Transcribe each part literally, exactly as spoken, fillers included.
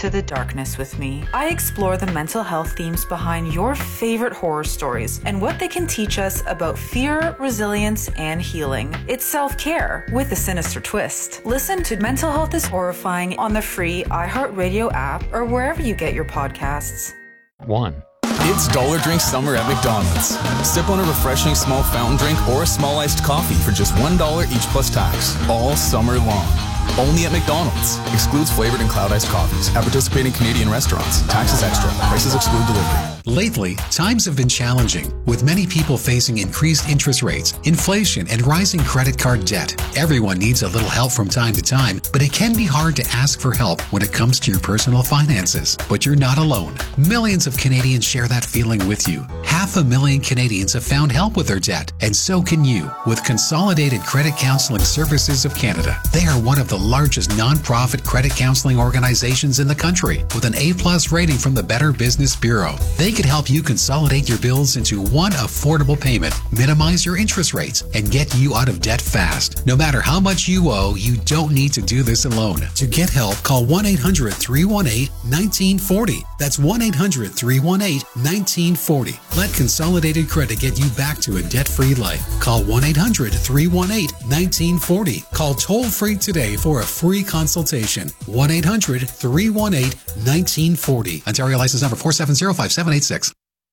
Into the Darkness with me. I explore the mental health themes behind your favorite horror stories and what they can teach us about fear, resilience, and healing. It's self-care with a sinister twist. Listen to Mental Health is Horrifying on the free iHeartRadio app or wherever you get your podcasts. One. It's Dollar Drink Summer at McDonald's. Sip on a refreshing small fountain drink or a small iced coffee for just one dollar each plus tax, all summer long. Only at McDonald's. Excludes flavored and cloud iced coffees. At participating Canadian restaurants. Taxes extra. Prices exclude delivery. Lately, times have been challenging, with many people facing increased interest rates, inflation, and rising credit card debt. Everyone needs a little help from time to time, but it can be hard to ask for help when it comes to your personal finances. But you're not alone. Millions of Canadians share that feeling with you. Half a million Canadians have found help with their debt, and so can you with Consolidated Credit Counseling Services of Canada. They are one of the largest nonprofit credit counseling organizations in the country with an A-plus rating from the Better Business Bureau. They could help you consolidate your bills into one affordable payment, minimize your interest rates, and get you out of debt fast. No matter how much you owe, you don't need to do this alone. To get help, call one eight hundred three one eight one nine four zero. That's one eight hundred three one eight one nine four zero. Let Consolidated Credit get you back to a debt-free life. Call one eight hundred three one eight one nine four zero. Call toll-free today for a free consultation. one eight hundred three one eight one nine four zero. Ontario license number four seven zero five seven eight six.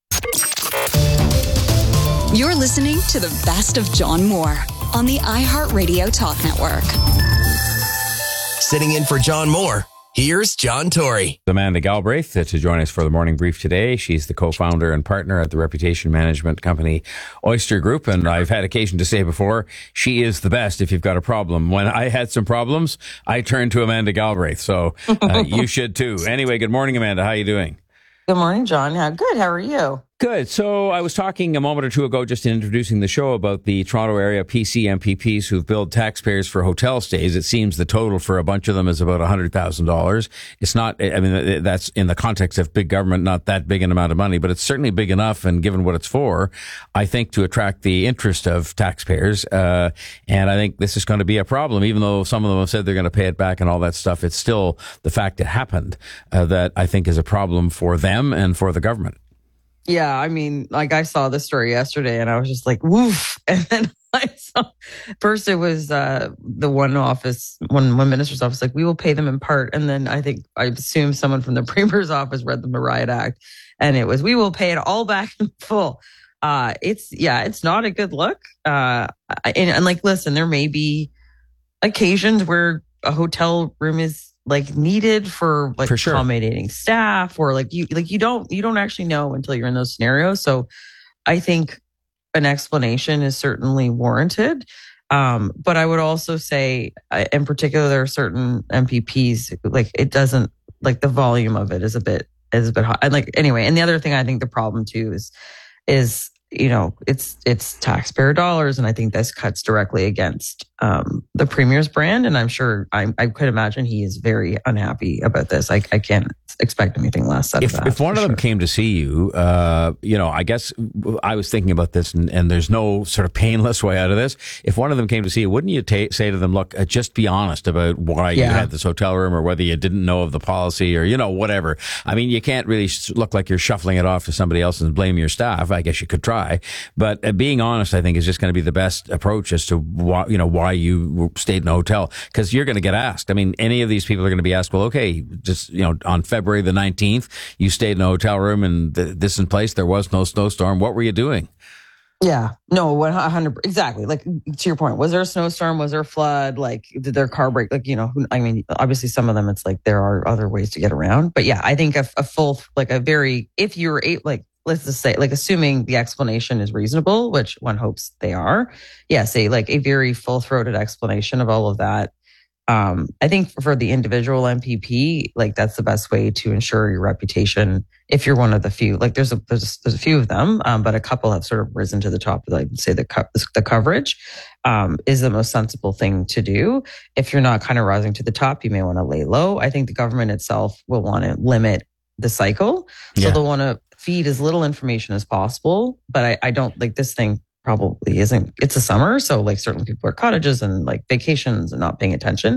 You're listening to the best of John Moore on the iHeartRadio Talk Network. Sitting in for John Moore, here's John Tory. Amanda Galbraith uh, to join us for the morning brief today. She's the co-founder and partner at the reputation management company Oyster Group. And I've had occasion to say before, she is the best if you've got a problem. When I had some problems, I turned to Amanda Galbraith. So uh, you should too. Anyway, good morning, Amanda. How are you doing? Good morning, John. Yeah, good. How are you? Good. So I was talking a moment or two ago, just in introducing the show, about the Toronto area P C M P Ps who've billed taxpayers for hotel stays. It seems the total for a bunch of them is about one hundred thousand dollars. It's not, I mean, that's in the context of big government, not that big an amount of money, but it's certainly big enough, and given what it's for, I think, to attract the interest of taxpayers. Uh, and I think this is going to be a problem, even though some of them have said they're going to pay it back and all that stuff. It's still the fact it happened uh, that I think is a problem for them and for the government. Yeah, I mean, like I saw this story yesterday and I was just like, woof. And then I saw, first it was uh, the one office, one, one minister's office, like, we will pay them in part. And then I think, I assume someone from the Premier's office read them the Riot Act. And it was, we will pay it all back in full. Uh, it's, yeah, it's not a good look. Uh, and, and like, listen, there may be occasions where a hotel room is like needed for like for sure. accommodating staff, or like you like you don't you don't actually know until you're in those scenarios. So I think an explanation is certainly warranted. Um, but I would also say, in particular, there are certain M P Ps, like it doesn't, like the volume of it is a bit is a bit high. And like anyway, and the other thing I think the problem too is is you know, it's it's taxpayer dollars, and I think this cuts directly against um, the Premier's brand. And I'm sure I, I could imagine he is very unhappy about this. I, I can't expect anything less out if, of that. If one of them sure. came to see you, uh, you know, I guess I was thinking about this, and, and there's no sort of painless way out of this. If one of them came to see you, wouldn't you ta- say to them, look, uh, just be honest about why yeah. you had this hotel room, or whether you didn't know of the policy, or, you know, whatever. I mean, you can't really look like you're shuffling it off to somebody else and blame your staff. I guess you could try. But uh, being honest, I think, is just going to be the best approach as to why, you know, why you stayed in a hotel, because you're going to get asked. I mean, any of these people are going to be asked, well, okay, just, you know, on February the nineteenth, you stayed in a hotel room and th- this in place, there was no snowstorm. What were you doing? Yeah, no, one hundred exactly. Like, to your point, was there a snowstorm? Was there a flood? Like, did their car break? Like, you know, I mean, obviously some of them, it's like there are other ways to get around. But yeah, I think a, a full, like a very, if you're a, like, let's just say, like, assuming the explanation is reasonable, which one hopes they are. Yeah, say like a very full-throated explanation of all of that. Um, I think for the individual M P P, like that's the best way to ensure your reputation. If you're one of the few, like there's a there's, there's a few of them, um, but a couple have sort of risen to the top. Like say the co- the coverage um, is the most sensible thing to do. If you're not kind of rising to the top, you may want to lay low. I think the government itself will want to limit the cycle, so Yeah. they'll want to feed as little information as possible. But I, I don't like this thing. Probably isn't. It's a summer, so like certainly people are cottages and like vacations and not paying attention.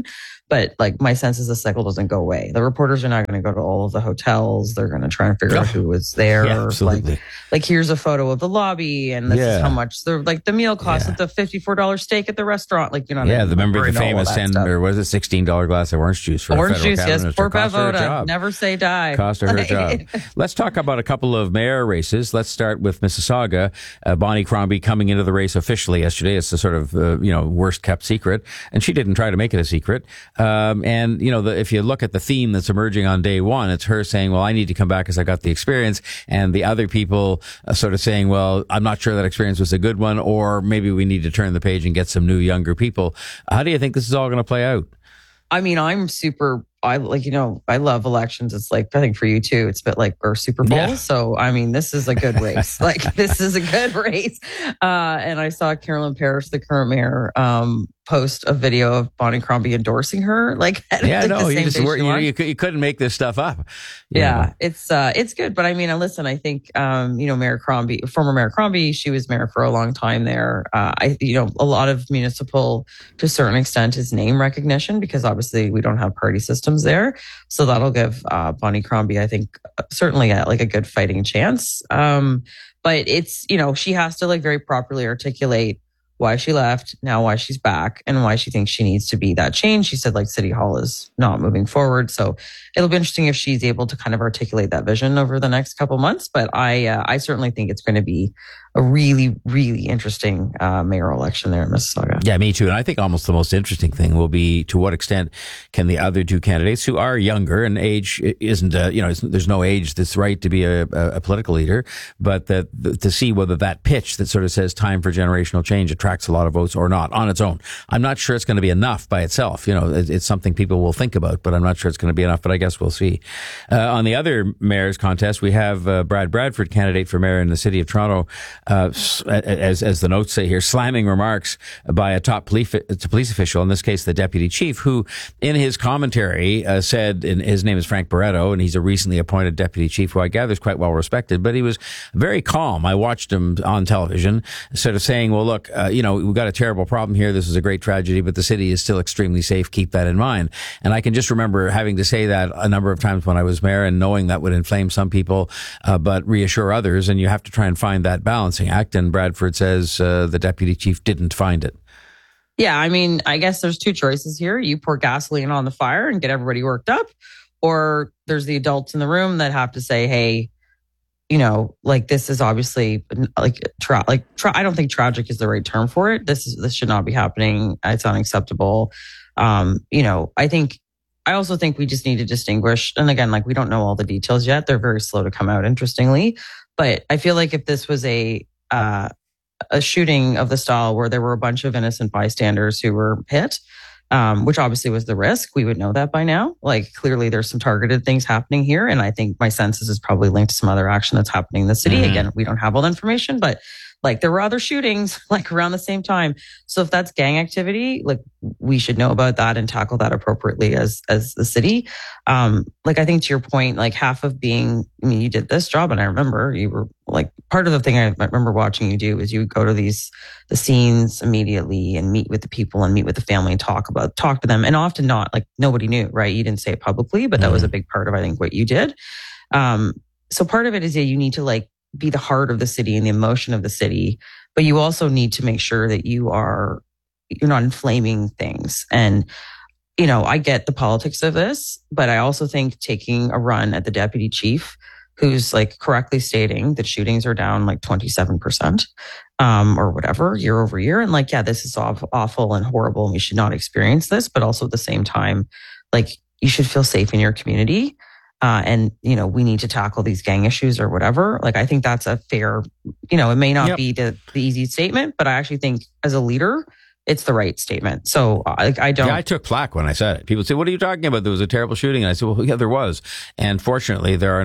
But like my sense is the cycle doesn't go away. The reporters are not going to go to all of the hotels. They're going to try and figure out who was there. Yeah, absolutely. Like, like here's a photo of the lobby, and this Yeah. is how much the like the meal cost Yeah. at the fifty-four dollars steak at the restaurant. Like, you know, Yeah, I the remember the know all famous that ten stuff. or was it sixteen dollar glass of orange juice for Orange a federal juice, cabinet yes, minister? for Cost her a Bevoda. job. Never say die. Cost her her job. Let's talk about a couple of mayor races. Let's start with Mississauga. Uh, Bonnie Crombie coming into the race officially yesterday. It's a sort of uh, you know worst kept secret, and she didn't try to make it a secret. Um, and you know, the, if you look at the theme that's emerging on day one, it's her saying, "Well, I need to come back because I got the experience," and the other people uh, sort of saying, "Well, I'm not sure that experience was a good one, or maybe we need to turn the page and get some new younger people." How do you think this is all going to play out? I mean, I'm super, I like, you know, I love elections. It's like, I think for you too, it's a bit like our Super Bowl. Yeah. So, I mean, this is a good race. Like, this is a good race. Uh, and I saw Carolyn Parrish, the current mayor, um, post a video of Bonnie Crombie endorsing her. Like, Yeah, like no, the you same just day were, she you, won. you, you couldn't make this stuff up. You Yeah, know. it's uh, it's good, but I mean, listen, I think um, you know, Mayor Crombie, former Mayor Crombie, she was mayor for a long time there. Uh, I, you know, a lot of municipal, to a certain extent, is name recognition because obviously we don't have party systems there, so that'll give uh, Bonnie Crombie, I think, certainly a, like a good fighting chance. Um, but it's you know, she has to like very properly articulate why she left, now why she's back, and why she thinks she needs to be that change. She said like City Hall is not moving forward. So it'll be interesting if she's able to kind of articulate that vision over the next couple months. But I uh, I certainly think it's going to be a really, really interesting uh, mayoral election there in Mississauga. Yeah, me too. And I think almost the most interesting thing will be to what extent can the other two candidates who are younger and age isn't, uh, you know, there's no age that's right to be a, a political leader, but that to see whether that pitch that sort of says time for generational change attracts a lot of votes or not on its own. I'm not sure it's going to be enough by itself. You know, it's something people will think about, but I'm not sure it's going to be enough, but I guess we'll see. Uh, on the other mayor's contest, we have uh, Brad Bradford, candidate for mayor in the city of Toronto, Uh, as as the notes say here, slamming remarks by a top police, police official, in this case the deputy chief, who in his commentary uh, said, and his name is Frank Barretto, and he's a recently appointed deputy chief who I gather is quite well respected, but he was very calm. I watched him on television sort of saying, well, look, uh, you know, we've got a terrible problem here. This is a great tragedy, but the city is still extremely safe. Keep that in mind. And I can just remember having to say that a number of times when I was mayor and knowing that would inflame some people, uh, but reassure others. And you have to try and find that balancing act. And Bradford says uh, the deputy chief didn't find it. Yeah, I mean, I guess there's two choices here. You pour gasoline on the fire and get everybody worked up, or there's the adults in the room that have to say, hey, you know, like this is obviously like, tra- like tra- I don't think tragic is the right term for it. This is, this should not be happening. It's unacceptable. Um, you know, I think, I also think we just need to distinguish. And again, like we don't know all the details yet. They're very slow to come out, interestingly. But I feel like if this was a, uh, a shooting of the style where there were a bunch of innocent bystanders who were hit, um, which obviously was the risk. We would know that by now. Like clearly there's some targeted things happening here. And I think my sense is it's probably linked to some other action that's happening in the city. Mm-hmm. Again, we don't have all the information, but like there were other shootings like around the same time. So if that's gang activity, like we should know about that and tackle that appropriately as, as the city. Um, like I think to your point, like half of being, I mean, you did this job and I remember you were like, part of the thing I remember watching you do is you would go to these, the scenes immediately and meet with the people and meet with the family and talk about, talk to them. And often not like nobody knew, right? You didn't say it publicly, but that was a big part of, I think, what you did. Um, so part of it is that you need to like, be the heart of the city and the emotion of the city, but you also need to make sure that you are, you're not inflaming things. And, you know, I get the politics of this, but I also think taking a run at the deputy chief, who's like correctly stating that shootings are down like twenty-seven percent, um, or whatever year over year. And like, yeah, this is awful, awful and horrible. And we should not experience this, but also at the same time, like you should feel safe in your community. Uh, and, you know, we need to tackle these gang issues or whatever. Like, I think that's a fair, you know, it may not yep. be the, the easy statement, but I actually think as a leader, it's the right statement. So I, I don't. Yeah, I took flack when I said it. People say, what are you talking about? There was a terrible shooting. And I said, well, yeah, there was. And fortunately, there are not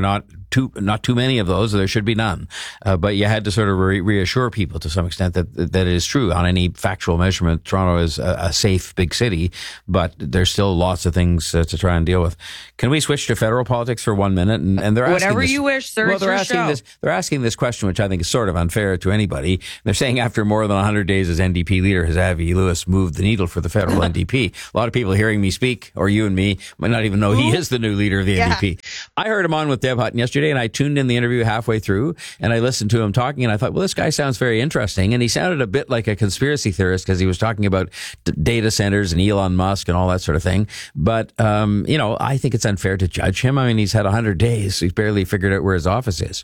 too not too many of those. There should be none. Uh, but you had to sort of re- reassure people to some extent that that it is true on any factual measurement. Toronto is a, a safe big city, but there's still lots of things uh, to try and deal with. Can we switch to federal politics for one minute? And, and they're asking whatever this, you wish, sir. Well, it's they're your asking show. this. They're asking this question, which I think is sort of unfair to anybody. They're saying after more than one hundred days as N D P leader, has Avi Lewis moved the needle for the federal N D P? A lot of people hearing me speak, or you and me, might not even know he is the new leader of the Yeah. N D P. I heard him on with Deb Hutton yesterday, and I tuned in the interview halfway through, and I listened to him talking, and I thought, well, this guy sounds very interesting. And he sounded a bit like a conspiracy theorist because he was talking about d- data centers and Elon Musk and all that sort of thing. But, um, you know, I think it's unfair to judge him. I mean, he's had one hundred days. He's barely figured out where his office is.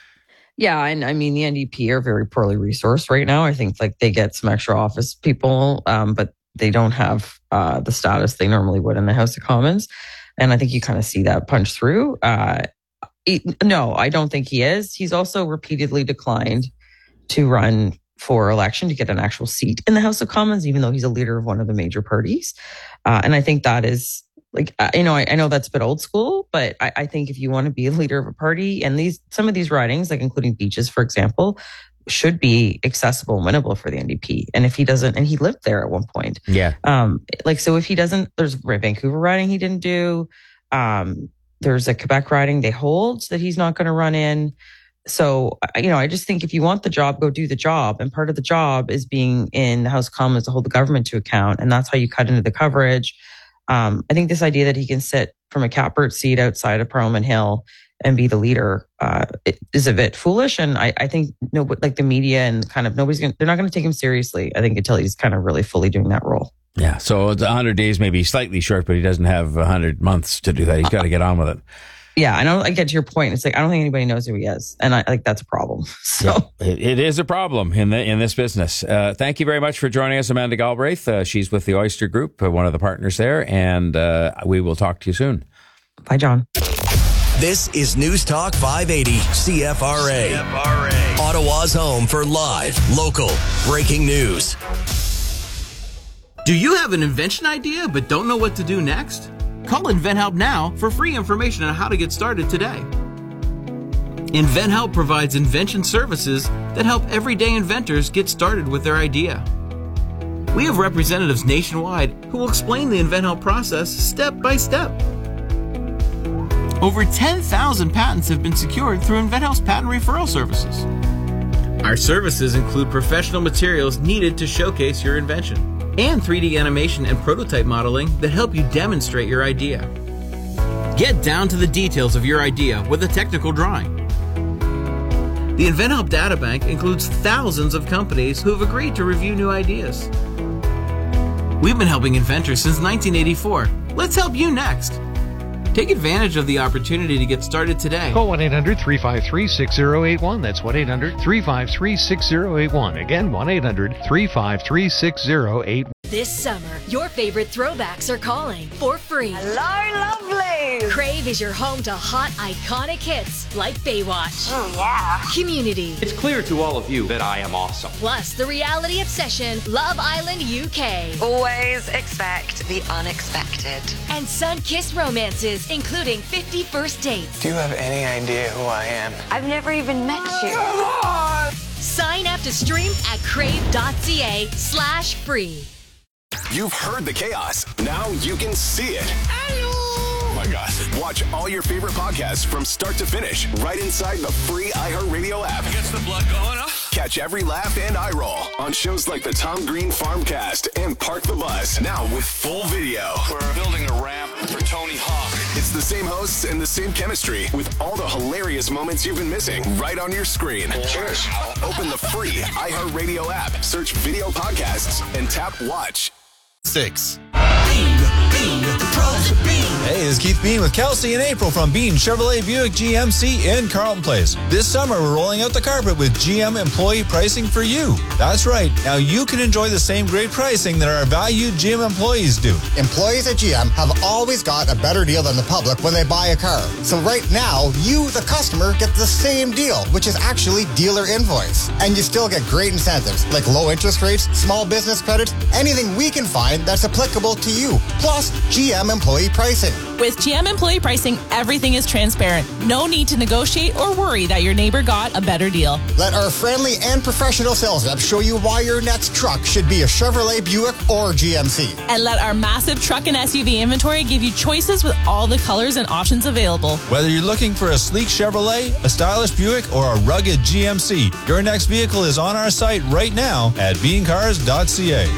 Yeah, and I mean, the N D P are very poorly resourced right now. I think like they get some extra office people, um, but they don't have uh, the status they normally would in the House of Commons. And I think you kind of see that punch through. Uh, he, no, I don't think he is. He's also repeatedly declined to run for election to get an actual seat in the House of Commons, even though he's a leader of one of the major parties. Uh, and I think that is like, uh, you know, I, I know that's a bit old school, but I, I think if you want to be a leader of a party, and these some of these ridings, like including Beaches, for example, should be accessible and winnable for the N D P. And if he doesn't, and he lived there at one point. Yeah. Um, like, so if he doesn't, there's a Vancouver riding he didn't do. Um, there's a Quebec riding they hold that he's not going to run in. So, you know, I just think if you want the job, go do the job. And part of the job is being in the House of Commons to hold the government to account. And that's how you cut into the coverage. Um, I think this idea that he can sit from a catbird seat outside of Parliament Hill and be the leader uh, is a bit foolish. And I, I think no, like the media and kind of nobody's going to, they're not going to take him seriously, I think, until he's kind of really fully doing that role. Yeah. So one hundred days may be slightly short, but he doesn't have one hundred months to do that. He's got to get on with it. Yeah, I know. I get to your point. It's like I don't think anybody knows who he is, and I like that's a problem. So yeah, it, it is a problem in the in this business. Uh, thank you very much for joining us, Amanda Galbraith. Uh, she's with the Oyster Group, uh, one of the partners there, and uh, we will talk to you soon. Bye, John. This is News Talk five eighty C F R A. C F R A. Ottawa's home for live, local, breaking news. Do you have an invention idea but don't know what to do next? Call InventHelp now for free information on how to get started today. InventHelp provides invention services that help everyday inventors get started with their idea. We have representatives nationwide who will explain the InventHelp process step by step. Over ten thousand patents have been secured through InventHelp's patent referral services. Our services include professional materials needed to showcase your invention, and three D animation and prototype modeling that help you demonstrate your idea. Get down to the details of your idea with a technical drawing. The InventHelp Databank includes thousands of companies who have agreed to review new ideas. We've been helping inventors since nineteen eighty-four. Let's help you next. Take advantage of the opportunity to get started today. Call one eight hundred three five three six zero eight one. That's one eight hundred three five three six zero eight one. Again, one eight hundred three five three six zero eight one. This summer, your favorite throwbacks are calling for free. Hello, lovely! Crave is your home to hot, iconic hits like Baywatch. Oh, yeah. Community. It's clear to all of you that I am awesome. Plus, the reality obsession, Love Island U K. Always expect the unexpected. And sun-kissed romances, including fifty First Dates. Do you have any idea who I am? I've never even met you. Come on! Sign up to stream at crave.ca slash free. You've heard the chaos. Now you can see it. Oh my God. Watch all your favorite podcasts from start to finish right inside the free iHeartRadio app. Gets the blood going, huh? Catch every laugh and eye roll on shows like the Tom Green Farmcast and Park the Bus. Now with full video. We're building a ramp for Tony Hawk. It's the same hosts and the same chemistry with all the hilarious moments you've been missing right on your screen. Cheers. Open the free iHeartRadio app, search video podcasts, and tap watch. Six. Hey, this is Keith Bean with Kelsey and April from Bean Chevrolet Buick G M C in Carlton Place. This summer, we're rolling out the carpet with G M employee pricing for you. That's right. Now you can enjoy the same great pricing that our valued G M employees do. Employees at G M have always got a better deal than the public when they buy a car. So right now, you, the customer, get the same deal, which is actually dealer invoice. And you still get great incentives like low interest rates, small business credit, anything we can find that's applicable to you. Plus, G M employee pricing. With G M employee pricing, everything is transparent. No need to negotiate or worry that your neighbor got a better deal. Let our friendly and professional sales reps show you why your next truck should be a Chevrolet, Buick, or G M C. And let our massive truck and S U V inventory give you choices with all the colors and options available. Whether you're looking for a sleek Chevrolet, a stylish Buick, or a rugged G M C, your next vehicle is on our site right now at bean cars dot c a.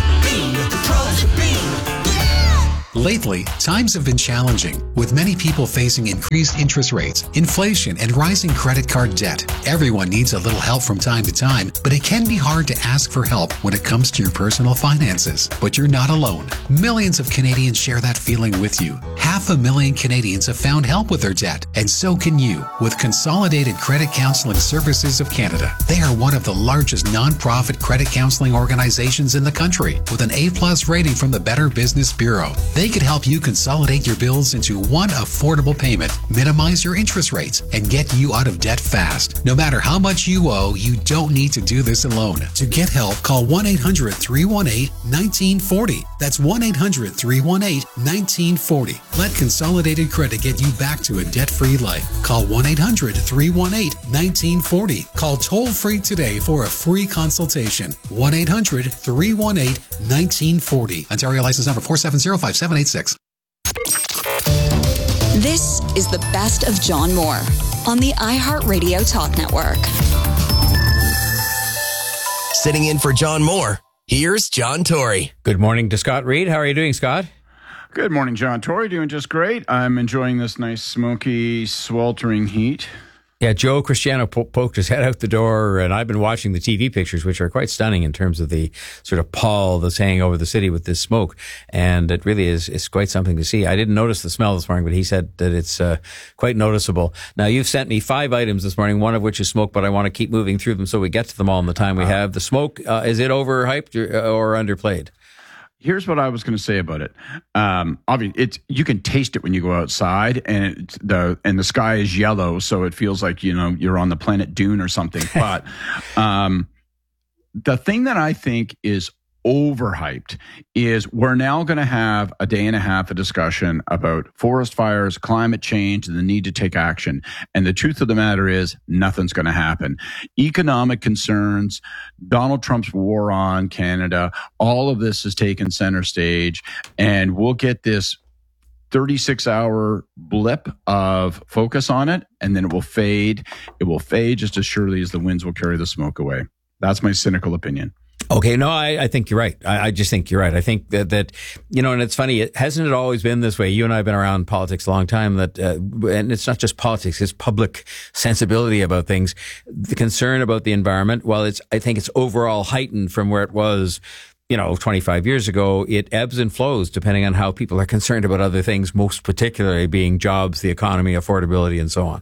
Lately, times have been challenging, with many people facing increased interest rates, inflation, and rising credit card debt. Everyone needs a little help from time to time, but it can be hard to ask for help when it comes to your personal finances. But you're not alone. Millions of Canadians share that feeling with you. Half a million Canadians have found help with their debt, and so can you with Consolidated Credit Counseling Services of Canada. They are one of the largest nonprofit credit counseling organizations in the country, with an A-plus rating from the Better Business Bureau. They could help you consolidate your bills into one affordable payment, minimize your interest rates, and get you out of debt fast. No matter how much you owe, you don't need to do this alone. To get help, call one eight hundred, three one eight, one nine four zero. That's one eight hundred, three one eight, one nine four zero. Let Consolidated Credit get you back to a debt-free life. Call one eight hundred, three one eight, one nine four zero. Call toll-free today for a free consultation. one eight hundred, three one eight, one nine four zero. Ontario license number four seven zero, five seven eight six. This is the best of John Moore on the iHeartRadio Talk Network. Sitting in for John Moore, here's John Tory. Good morning to Scott Reed. How are you doing, Scott? Good morning, John Tory. Doing just great. I'm enjoying this nice, smoky, sweltering heat. Yeah, Joe Cristiano po- poked his head out the door, and I've been watching the T V pictures, which are quite stunning in terms of the sort of pall that's hanging over the city with this smoke. And it really is it's quite something to see. I didn't notice the smell this morning, but he said that it's uh, quite noticeable. Now, you've sent me five items this morning, one of which is smoke, but I want to keep moving through them so we get to them all in the time we have. The smoke, uh, is it overhyped or, or underplayed? Here's what I was going to say about it. Um, obviously, it's you can taste it when you go outside, and it's the and the sky is yellow, so it feels like you know you're on the planet Dune or something. But um, the thing that I think is overhyped is we're now going to have a day and a half of discussion about forest fires, climate change, and the need to take action. And the truth of the matter is nothing's going to happen. Economic concerns, Donald Trump's war on Canada, all of this has taken center stage, and we'll get this thirty-six hour blip of focus on it, and then it will fade. It will fade just as surely as the winds will carry the smoke away. That's my cynical opinion. Okay, no, I, I think you're right. I, I just think you're right. I think that, that, you know, and it's funny, it, hasn't it always been this way? You and I have been around politics a long time, that, uh, and it's not just politics, it's public sensibility about things. The concern about the environment, while it's, I think it's overall heightened from where it was, you know, twenty-five years ago, it ebbs and flows depending on how people are concerned about other things, most particularly being jobs, the economy, affordability, and so on.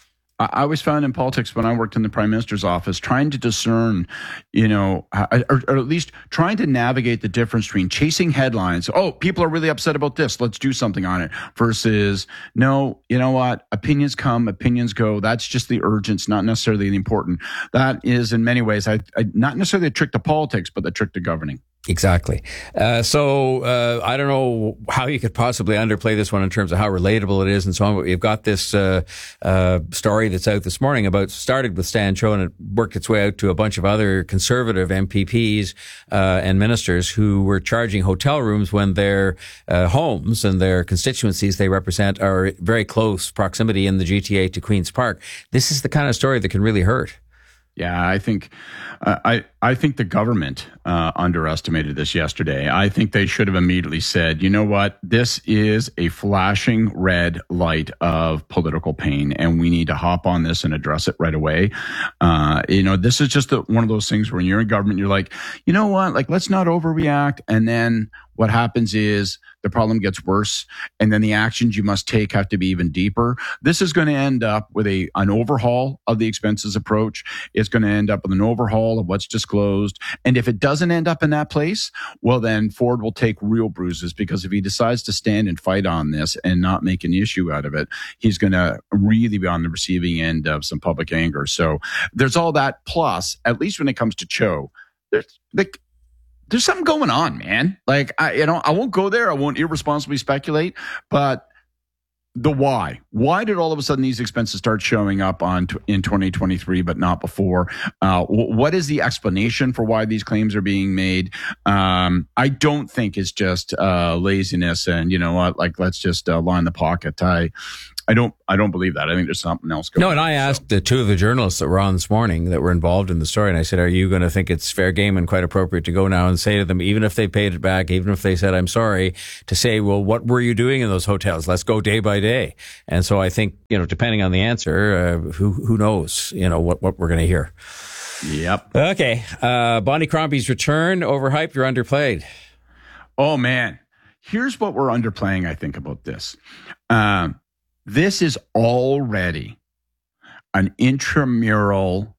I always found in politics when I worked in the Prime Minister's office, trying to discern, you know, or, or at least trying to navigate the difference between chasing headlines. Oh, people are really upset about this. Let's do something on it. Versus, no, you know what? Opinions come, opinions go. That's just the urgent, not necessarily the important. That is, in many ways, I, I, not necessarily a trick to politics, but the trick to governing. Exactly. Uh, so uh, I don't know how you could possibly underplay this one in terms of how relatable it is and so on. But we've got this uh, uh, story that's out this morning about, started with Stan Cho and it worked its way out to a bunch of other conservative M P Ps uh, and ministers who were charging hotel rooms when their uh, homes and their constituencies they represent are very close proximity in the G T A to Queen's Park. This is the kind of story that can really hurt. Yeah, I think uh, I I think the government uh, underestimated this yesterday. I think they should have immediately said, you know what, this is a flashing red light of political pain, and we need to hop on this and address it right away. Uh, you know, this is just the, one of those things where when you're in government, you're like, you know what, like let's not overreact, and then what happens is the problem gets worse, and then the actions you must take have to be even deeper. This is going to end up with a an overhaul of the expenses approach. It's going to end up with an overhaul of what's disclosed. And if it doesn't end up in that place, well, then Ford will take real bruises, because if he decides to stand and fight on this and not make an issue out of it, he's going to really be on the receiving end of some public anger. So there's all that. Plus, at least when it comes to Cho, there's the there's something going on, man. Like, I, you know, I won't go there. I won't irresponsibly speculate, but the why. Why did all of a sudden these expenses start showing up on t- in twenty twenty-three, but not before? Uh, w- what is the explanation for why these claims are being made? Um, I don't think it's just uh, laziness and, you know what, like, let's just uh, line the pocket. I, I don't. I don't believe that. I think there's something else going on. No, and I asked the two of the journalists that were on this morning that were involved in the story, and I said, "Are you going to think it's fair game and quite appropriate to go now and say to them, even if they paid it back, even if they said I'm sorry, to say, well, what were you doing in those hotels? Let's go day by day." And so I think, you know, depending on the answer, uh, who who knows, you know, what what we're going to hear. Yep. Okay. Uh, Bonnie Crombie's return, overhyped or underplayed? Oh man, here's what we're underplaying. I think about this. Um, This is already an intramural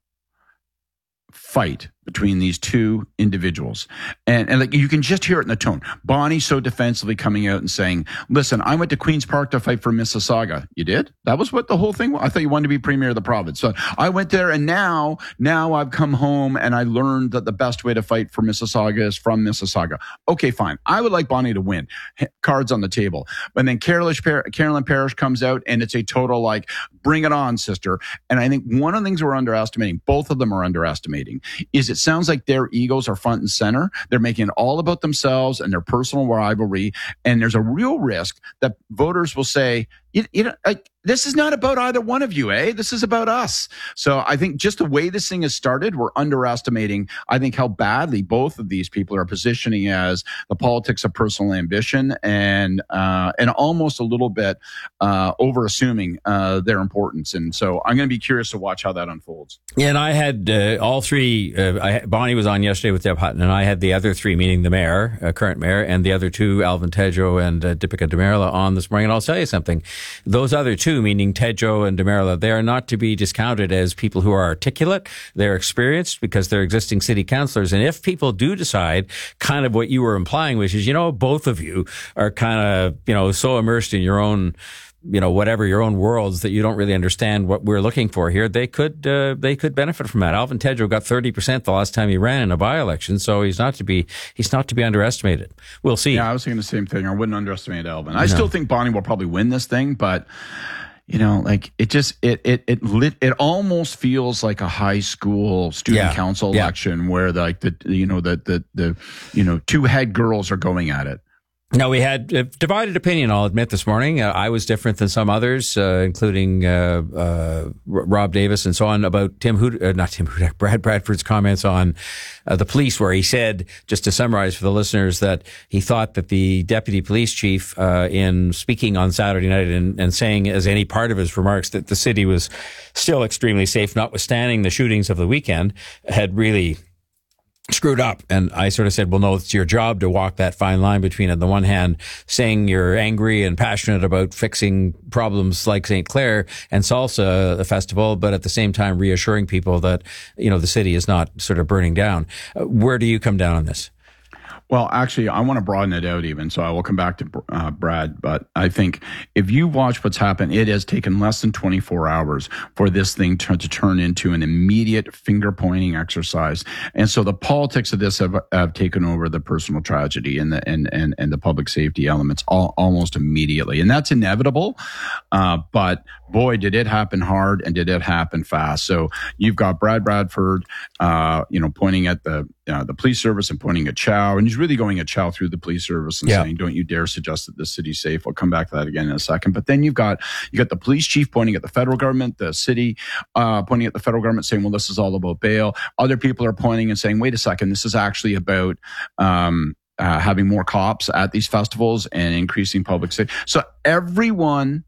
fight between these two individuals. And, and like you can just hear it in the tone. Bonnie so defensively coming out and saying, listen, I went to Queen's Park to fight for Mississauga. You did? That was what the whole thing was? I thought you wanted to be premier of the province. So I went there and now, now I've come home and I learned that the best way to fight for Mississauga is from Mississauga. Okay, fine. I would like Bonnie to win. Cards on the table. But then Carolyn Parrish comes out and it's a total like, bring it on, sister. And I think one of the things we're underestimating, both of them are underestimating, is it sounds like their egos are front and center. They're making it all about themselves and their personal rivalry. And there's a real risk that voters will say, you, you know, like, this is not about either one of you, eh? This is about us. So I think just the way this thing has started, we're underestimating, I think, how badly both of these people are positioning as the politics of personal ambition and uh, and almost a little bit uh, over assuming uh, their importance. And so I'm going to be curious to watch how that unfolds. Yeah, and I had uh, all three. Uh, I, Bonnie was on yesterday with Deb Hutton, and I had the other three, meaning the mayor, uh, current mayor, and the other two, Alvin Tedjo and uh, Deepika Demerla, on this morning. And I'll tell you something. Those other two, meaning Tedjo and Demerla, they are not to be discounted as people who are articulate. They're experienced because they're existing city councillors. And if people do decide kind of what you were implying, which is, you know, both of you are kind of, you know, so immersed in your own, you know, whatever, your own worlds that you don't really understand what we're looking for here, they could uh, they could benefit from that. Alvin Tedjo got thirty percent the last time he ran in a by-election, so he's not to be he's not to be underestimated. We'll see. Yeah, I was thinking the same thing. I wouldn't underestimate Alvin. I no. still think Bonnie will probably win this thing, but you know, like it just it it it lit, it almost feels like a high school student yeah. council yeah. election where the, like the you know the the the you know two head girls are going at it. Now, we had a divided opinion, I'll admit, this morning. Uh, I was different than some others, uh, including uh, uh, Rob Davis and so on, about Tim Hud- uh, not Tim Hudak, Brad Bradford's comments on uh, the police, where he said, just to summarize for the listeners, that he thought that the deputy police chief, uh, in speaking on Saturday night and, and saying as any part of his remarks that the city was still extremely safe, notwithstanding the shootings of the weekend, had really screwed up. And I sort of said, well, no, it's your job to walk that fine line between, on the one hand, saying you're angry and passionate about fixing problems like Saint Clair and Salsa Festival, but at the same time reassuring people that, you know, the city is not sort of burning down. Uh, where do you come down on this? Well, actually, I want to broaden it out even, so I will come back to uh, Brad. But I think if you watch what's happened, it has taken less than twenty-four hours for this thing to, to turn into an immediate finger-pointing exercise. And so the politics of this have, have taken over the personal tragedy and the and and, and the public safety elements all, almost immediately. And that's inevitable. Uh, but boy, did it happen hard and did it happen fast. So you've got Brad Bradford, uh, you know, pointing at the uh, the police service and pointing at Chow, and he's really going at Chow through the police service and yeah. saying, "Don't you dare suggest that the city's safe." I'll come back to that again in a second. But then you've got you got the police chief pointing at the federal government, the city uh, pointing at the federal government, saying, "Well, this is all about bail." Other people are pointing and saying, "Wait a second, this is actually about." Um, uh, having more cops at these festivals and increasing public safety. So everyone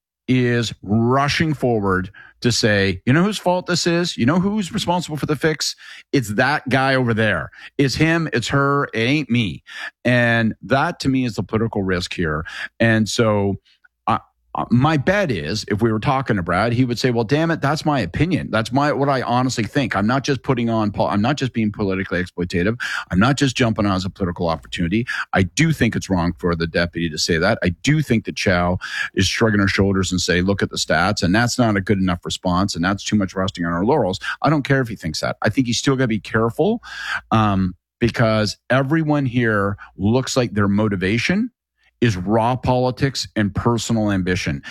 is rushing forward to say, you know whose fault this is? You know who's responsible for the fix? It's that guy over there. It's him. It's her. It ain't me. And that to me is the political risk here. And so Uh, my bet is, if we were talking to Brad, he would say, well, damn it, that's my opinion. That's my what I honestly think. I'm not just putting on, I'm not just being politically exploitative. I'm not just jumping on as a political opportunity. I do think it's wrong for the deputy to say that. I do think that Chow is shrugging her shoulders and say, look at the stats, and that's not a good enough response, and that's too much resting on our laurels. I don't care if he thinks that. I think he's still got to be careful. Um, because everyone here looks like their motivation is raw politics and personal ambition.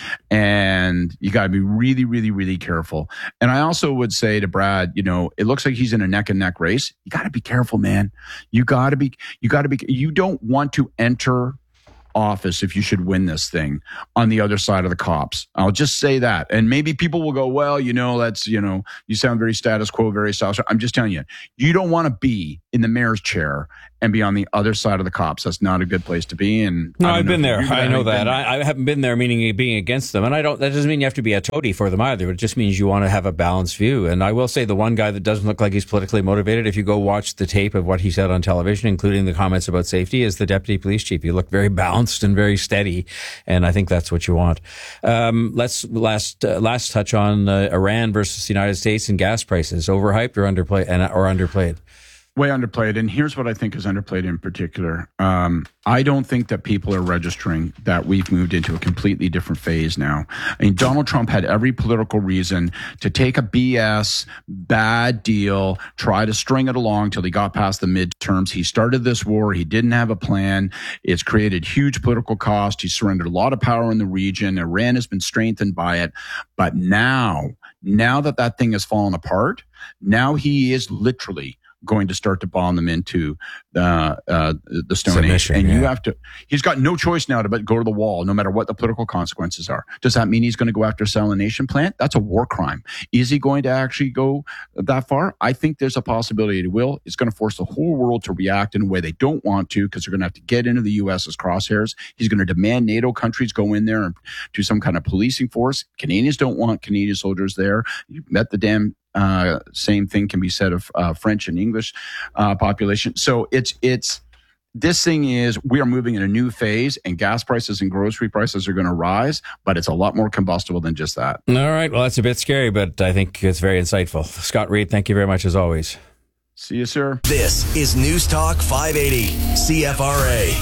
And you got to be really, really, really careful. And I also would say to Brad, you know, it looks like he's in a neck and neck race. You got to be careful, man. You got to be, you got to be, you don't want to enter office if you should win this thing on the other side of the cops. I'll just say that. And maybe people will go, well, you know, that's, you know, you sound very status quo, very status. I'm just telling you, you don't want to be in the mayor's chair and be on the other side of the cops. That's not a good place to be. And no, I've been there. I know that. I, I haven't been there, meaning being against them. And I don't, that doesn't mean you have to be a toady for them either. It just means you want to have a balanced view. And I will say the one guy that doesn't look like he's politically motivated, if you go watch the tape of what he said on television, including the comments about safety, is the deputy police chief. He looked very balanced and very steady. And I think that's what you want. Um, let's last, uh, last touch on uh, Iran versus the United States and gas prices. Overhyped or underplayed and, or underplayed? Way underplayed. And here's what I think is underplayed in particular. Um, I don't think that people are registering that we've moved into a completely different phase now. I mean, Donald Trump had every political reason to take a B S, bad deal, try to string it along till he got past the midterms. He started this war. He didn't have a plan. It's created huge political cost. He surrendered a lot of power in the region. Iran has been strengthened by it. But now, now that that thing has fallen apart, now he is literally going to start to bomb them into uh, uh, the Stone Submission, Age. And yeah. you have to, he's got no choice now to but go to the wall, no matter what the political consequences are. Does that mean he's going to go after Salination plant? That's a war crime. Is he going to actually go that far? I think there's a possibility he will. It's going to force the whole world to react in a way they don't want to, because they're going to have to get into the U S's crosshairs. He's going to demand NATO countries go in there and do some kind of policing force. Canadians don't want Canadian soldiers there. You met the damn Uh, same thing can be said of uh, French and English uh, population. So it's it's this thing is we are moving in a new phase, and gas prices and grocery prices are going to rise, but it's a lot more combustible than just that. All right. Well, that's a bit scary, but I think it's very insightful. Scott Reed, thank you very much as always. See you, sir. This is News Talk five eighty C F R A.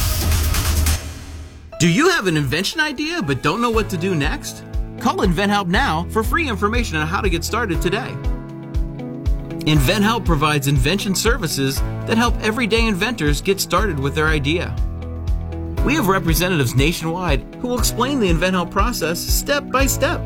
Do you have an invention idea but don't know what to do next? Call InventHelp now for free information on how to get started today. InventHelp provides invention services that help everyday inventors get started with their idea. We have representatives nationwide who will explain the InventHelp process step by step.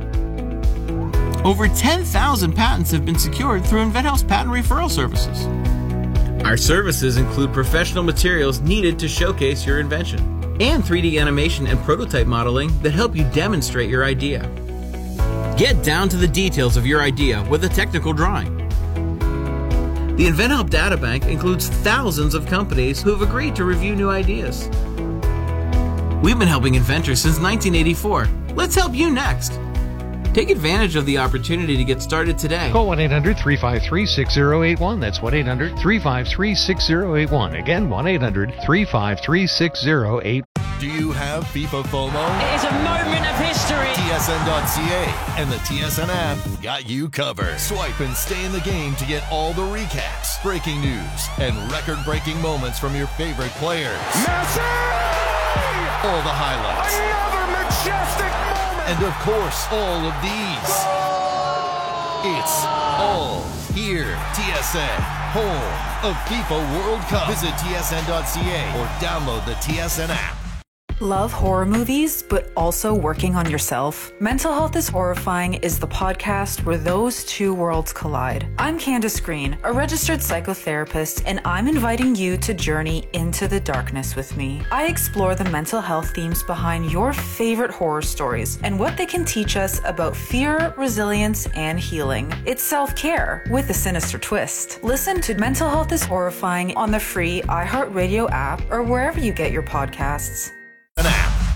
Over ten thousand patents have been secured through InventHelp's patent referral services. Our services include professional materials needed to showcase your invention, and three D animation and prototype modeling that help you demonstrate your idea. Get down to the details of your idea with a technical drawing. The InventHelp Databank includes thousands of companies who have agreed to review new ideas. We've been helping inventors since nineteen eighty-four. Let's help you next. Take advantage of the opportunity to get started today. Call one eight hundred three five three six zero eight one. That's one eight hundred three five three six zero eight one. Again, one eight hundred three five three six zero eight one. Do you have FIFA FOMO? It is a moment of history. T S N dot C A and the T S N app got you covered. Swipe and stay in the game to get all the recaps, breaking news, and record-breaking moments from your favorite players. Messi! All the highlights. Another majestic moment! And of course, all of these. It's all here. T S N, home of FIFA World Cup. Visit T S N dot C A or download the T S N app. Love horror movies, but also working on yourself? Mental Health is Horrifying is the podcast where those two worlds collide. I'm Candace Green, a registered psychotherapist, and I'm inviting you to journey into the darkness with me. I explore the mental health themes behind your favorite horror stories and what they can teach us about fear, resilience, and healing. It's self-care with a sinister twist. Listen to Mental Health is Horrifying on the free iHeartRadio app or wherever you get your podcasts. An app.